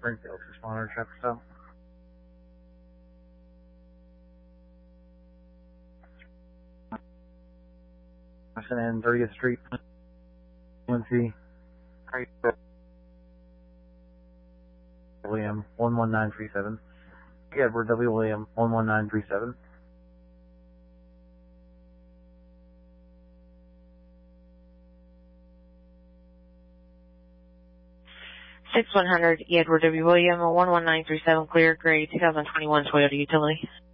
Springfield, responder, traffic stop. And 30th Street, Quincy, William, 11937. Edward W. William, 11937. 6100 Edward W. William, 11937, clear, gray, 2021 Toyota Utility.